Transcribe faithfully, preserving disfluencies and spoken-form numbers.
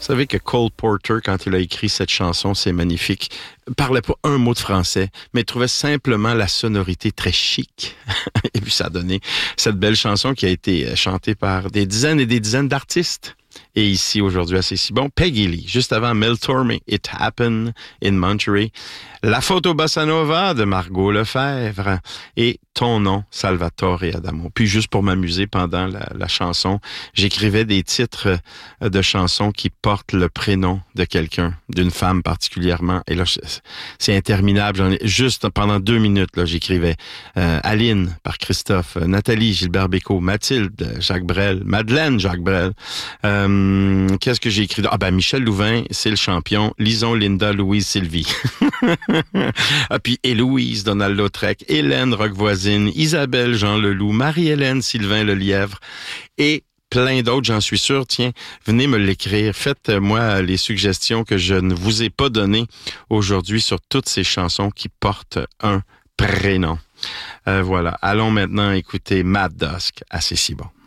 savez que Cole Porter, quand il a écrit cette chanson, c'est magnifique, parlait pas un mot de français, mais trouvait simplement la sonorité très chic. Et puis ça a donné cette belle chanson qui a été chantée par des dizaines et des dizaines d'artistes. Et ici, aujourd'hui, à C'est si bon, Peggy Lee, juste avant Mel Tormé, It Happened in Monterey, La photo Bossa Nova de Margot Lefebvre et Ton nom, Salvatore Adamo. Puis juste pour m'amuser pendant la, la chanson, j'écrivais des titres de chansons qui portent le prénom de quelqu'un, d'une femme particulièrement. Et là, c'est interminable. J'en ai, juste pendant deux minutes, là, j'écrivais euh, Aline par Christophe, Nathalie, Gilbert Bécaud, Mathilde, Jacques Brel, Madeleine, Jacques Brel. Euh, qu'est-ce que j'ai écrit? Ah ben Michel Louvain, c'est le champion. Lison, Linda, Louise, Sylvie. Ah, puis Héloïse, Donald Lautrec, Hélène Roquevoisine, Isabelle, Jean Leloup, Marie-Hélène, Sylvain Lelièvre et plein d'autres, j'en suis sûr. Tiens, venez me l'écrire. Faites-moi les suggestions que je ne vous ai pas données aujourd'hui sur toutes ces chansons qui portent un prénom. Euh, voilà. Allons maintenant écouter Matt Dusk à C'est si bon.